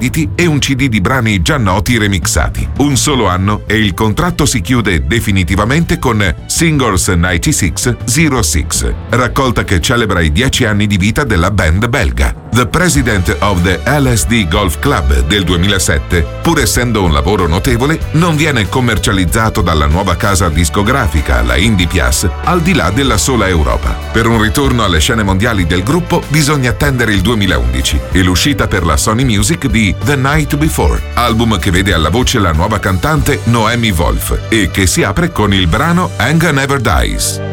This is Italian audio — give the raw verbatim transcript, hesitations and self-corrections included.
inediti e un C D di brani già noti remixati. Un solo anno e il contratto si chiude definitivamente con Singles novantasei zero sei, raccolta che celebra i dieci anni di vita della band belga. The President of the L S D Golf Club del duemilasette, pur essendo un lavoro notevole, non viene commercializzato dalla nuova casa discografica, la Indie Pias, al di là della sola Europa. Per un ritorno alle scene mondiali del gruppo bisogna attendere il duemilaundici e l'uscita per la Sony Music di The Night Before, album che vede alla voce la nuova cantante Noemi Wolf e che si apre con il brano Anger Never Dies.